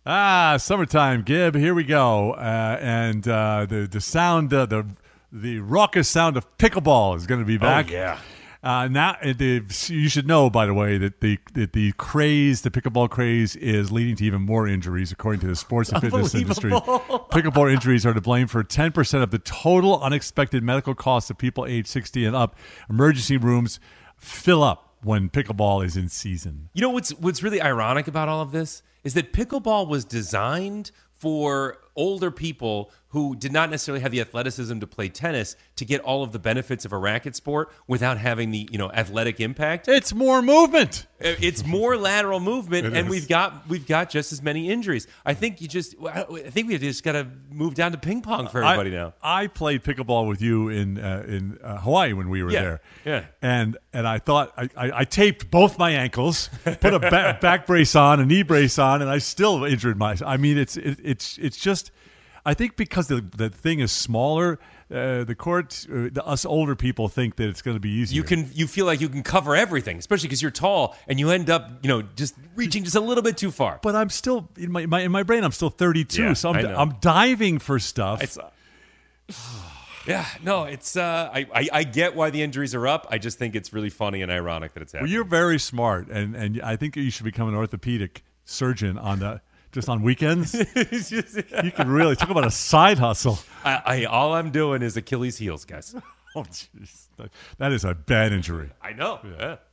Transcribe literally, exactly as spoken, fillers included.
Ah, summertime, Gib. Here we go, uh, and uh, the the sound, uh, the the raucous sound of pickleball is going to be back. Oh, yeah. Uh, now, uh, the, you should know, by the way, that the that the craze, the pickleball craze, is leading to even more injuries, according to the sports and fitness industry. Pickleball injuries are to blame for ten percent of the total unexpected medical costs of people age sixty and up. Emergency rooms fill up when pickleball is in season. You know what's what's really ironic about all of this is that pickleball was designed for older people who did not necessarily have the athleticism to play tennis to get all of the benefits of a racket sport without having the, you know, athletic impact. It's more movement. It's more lateral movement, It and is. we've got we've got just as many injuries. I think you just I think we just got to move down to ping pong for everybody I, now. I played pickleball with you in uh, in uh, Hawaii when we were Yeah, there. yeah. And and I thought I, I, I taped both my ankles, put a ba- back brace on, a knee brace on, and I still injured my. I mean, it's it, it's it's just. I think because the the thing is smaller, uh, the court, uh, the, us older people think that it's going to be easier. You can you feel like you can cover everything, especially because you're tall and you end up, you know, just reaching just a little bit too far. But I'm still in my, my in my brain. I'm still thirty-two, Yeah, so I'm I know. I'm diving for stuff. It's, uh, yeah, no, it's. Uh, I, I I get why the injuries are up. I just think it's really funny and ironic that it's Well, happening. you're very smart, and and I think you should become an orthopedic surgeon on the just on weekends. It's just- You can really talk about a side hustle. I, I all I'm doing is Achilles heels, guys. Oh, jeez, that, that is a bad injury. I know. Yeah.